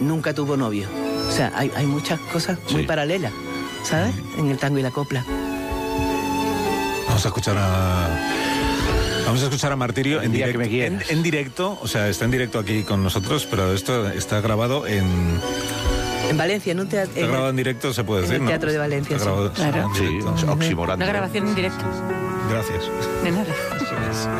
nunca tuvo novio. O sea, hay muchas cosas muy paralelas, ¿sabes? En el tango y la copla. Vamos a escuchar a Martirio en directo, o sea, está en directo aquí con nosotros, pero esto está grabado en Valencia, en un teatro. Está grabado en directo, se puede decir, en el Teatro de Valencia, sí. claro. Sí, oximorando. Una grabación en directo. Gracias. De nada.